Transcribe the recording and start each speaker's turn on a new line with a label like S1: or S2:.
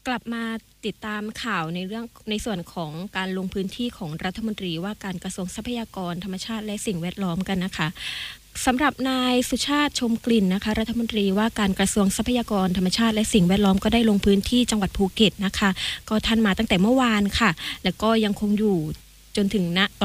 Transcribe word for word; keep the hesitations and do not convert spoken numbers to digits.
S1: กลับมาติดตามข่าวในเรื่องในส่วนของการลงพื้นที่ของรัฐมนตรีว่าการกระทรวงทรัพยากรธรรมชาติและสิ่งแวดล้อมกันนะคะสำหรับนายสุชาติชมกลิ่นนะคะรัฐมนตรีว่าการกระทรวงทรัพยากรธรรมชาติและสิ่งแวดล้อมก็ได้ลงพื้นที่จังหวัดภูเก็ตนะคะก็ท่านมาตั้งแต่เมื่อวานค่ะแล้วก็ยังคงอยู่จนถึงณ